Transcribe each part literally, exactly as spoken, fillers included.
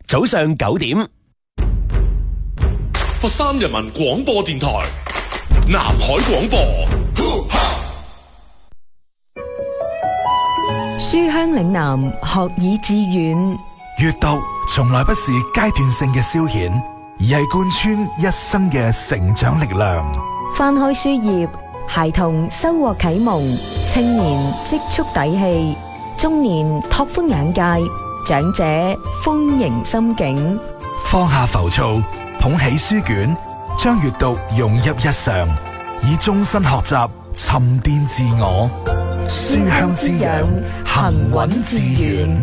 早上九點， 佛山人民廣播電台南海廣播。 書香嶺南，學以致遠。 閱讀從來不是階段性嘅消遣，而係貫穿一生嘅成長力量。 翻開書頁，孩童收穫啟蒙，青年積蓄底氣，中年拓寬眼界，長者豐盈心境。 放下浮躁，捧起書卷，將閱讀融入日常，以終身學習沉澱自我。書香滋養，行穩致遠。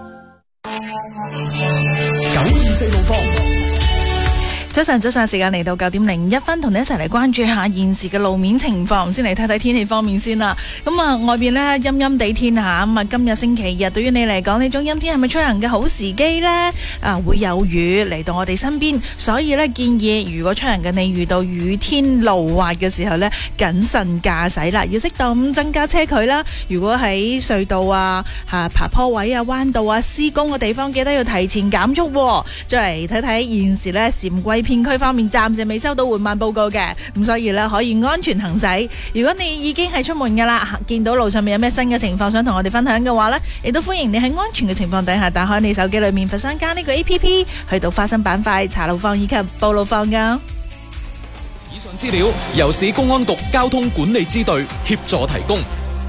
九二四路況。 早晨，早上時間嚟到九點零一分，同你一齊嚟關注下現時嘅路面情況。先嚟睇睇天氣方面先啦。咁啊，外邊呢陰陰地天下，咁啊今日星期日對於你嚟講，呢種陰天係咪出行嘅好時機呢？啊，會有雨嚟到我哋身邊，所以呢建議如果出行嘅你遇到雨天路滑嘅時候呢，謹慎駕駛啦，要適當咁增加車距啦。如果喺隧道啊、吓爬坡位啊、彎道啊、施工嘅地方，記得要提前減速。再嚟睇睇現時呢禪桂片區方面暫時未收到緩慢報告嘅，咁所以呢可以安全行駛。如果你已經係出門噶啦，見到路上面有咩新嘅情況想同我哋分享嘅話呢，亦都歡迎你喺安全嘅情況底下打開你手機裏面佛山加呢個 A P P， 去到花生板塊查路況以及報路況噶。 以上資料由市公安局交通管理支隊協助提供。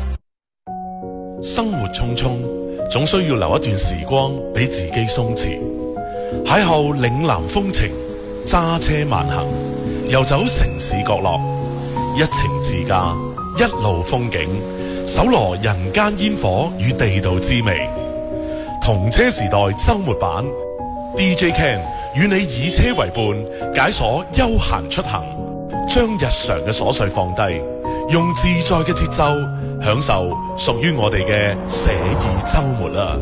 生活匆匆，總需要留一段時光俾自己鬆弛。邂逅嶺南風情，揸車慢行，遊走城市角落，一程自駕，一路風景，搜羅人間煙火與地道滋味。同車時代周末版 D J Ken 與你以車為伴，解鎖悠閒出行，將日常嘅瑣碎放低，用自在嘅節奏享受屬於我哋嘅寫意周末啦。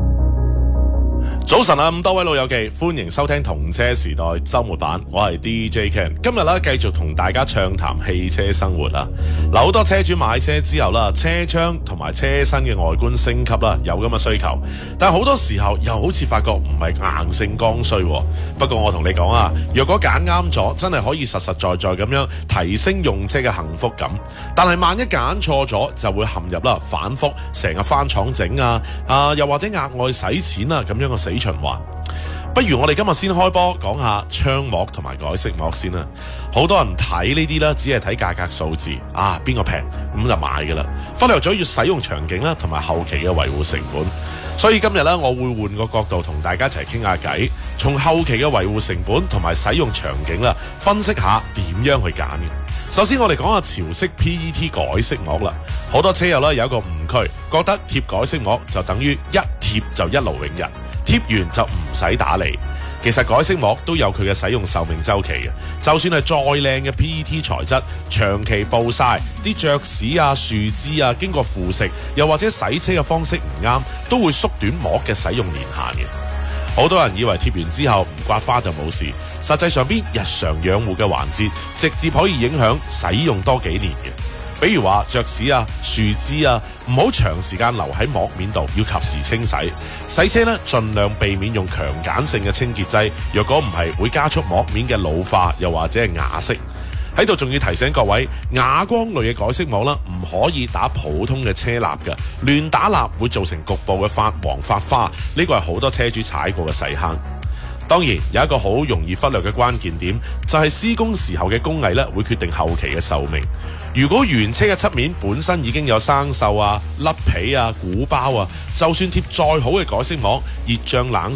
早晨啊，咁多位老友記，歡迎收聽同車時代周末版，我係 D J Ken。今日咧繼續同大家暢談汽車生活啦。嗱，好多車主買車之後啦，車窗同埋車身嘅外觀升級啦，有咁嘅需求，但係好多時候又好似發覺唔係硬性剛需。不過我同你講啊，若果揀啱咗，真係可以實實在在咁樣提升用車嘅幸福感。但係萬一揀錯咗，就會陷入啦反覆成日翻廠整啊，啊又或者額外使錢啊咁樣嘅死循環。不如我哋今日先開波講下窗膜同埋改色膜先啦。好多人睇呢啲啦，只係睇價格數字啊，邊個平咁就買噶啦，忽略咗要使用場景啦，同埋後期嘅維護成本。所以今日咧，我會換個角度同大家一齊傾下偈，從後期嘅維護成本同埋使用場景啦，分析下點樣去揀嘅。首先我哋講下潮式 P E T 改色膜啦。好多車友咧有一個誤區，覺得貼改色膜就等於一貼就一勞永逸，貼完就唔使打理。其實改色膜都有佢嘅使用壽命週期嘅，就算係再靚嘅 P E T 材質，長期暴曬，啲雀屎啊、樹枝啊，經過腐蝕，又或者洗車嘅方式唔啱，都會縮短膜嘅使用年限嘅。好多人以為貼完之後唔刮花就冇事，實際上邊日常養護嘅環節，直接可以影響使用多幾年嘅。比如話雀屎啊、樹枝啊，唔好長時間留喺膜面度，要及時清洗。洗車呢，盡量避免用強鹼性嘅清潔劑，若果唔係會加速膜面嘅老化，又或者係啞色。喺度仲要提醒各位，啞光類嘅改色膜啦，唔可以打普通嘅車蠟嘅，亂打蠟會造成局部嘅發黃發花，呢個係好多車主踩過嘅細坑。當然有一個好容易忽略嘅關鍵點，就係施工時候嘅工藝咧，會決定後期嘅壽命。如果原車嘅漆面本身已經有生鏽啊、甩皮啊、鼓包啊，就算貼再好嘅改色膜，熱脹冷